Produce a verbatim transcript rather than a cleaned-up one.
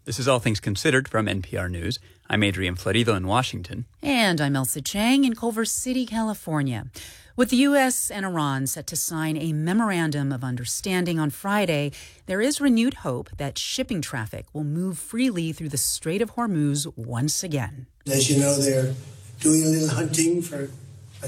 This is All Things Considered from N P R News. I'm Adrian Florido in Washington. And I'm Elsa Chang in Culver City, California. With the U S and Iran set to sign a memorandum of understanding on Friday, there is renewed hope that shipping traffic will move freely through the Strait of Hormuz once again. As you know, they're doing a little hunting for